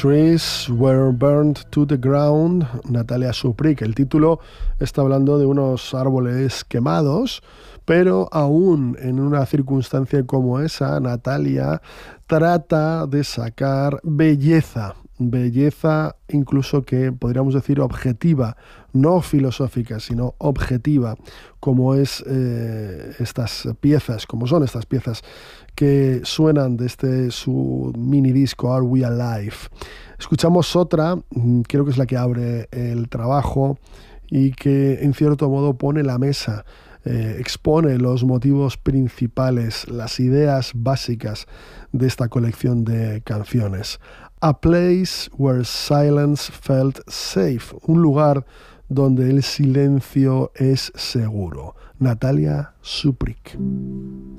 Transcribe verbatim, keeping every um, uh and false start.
Trees Were Burned to the Ground, Natalia Suprik. El título está hablando de unos árboles quemados, pero aún en una circunstancia como esa, Natalia trata de sacar belleza, belleza incluso que podríamos decir objetiva, no filosófica, sino objetiva, como es eh, estas piezas, como son estas piezas que suenan de este su mini disco Are We Alive. Escuchamos otra, creo que es la que abre el trabajo y que en cierto modo pone la mesa, eh, expone los motivos principales, las ideas básicas de esta colección de canciones. A Place Where Silence Felt Safe, un lugar donde el silencio es seguro. Natalia Suprik.